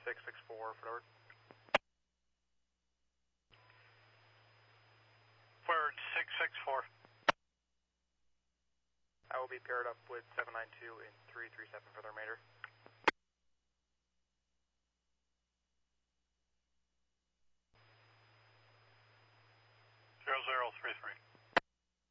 664 for Edward. Forward 664. I will be paired up with 792 and 337 for the remainder. 0033.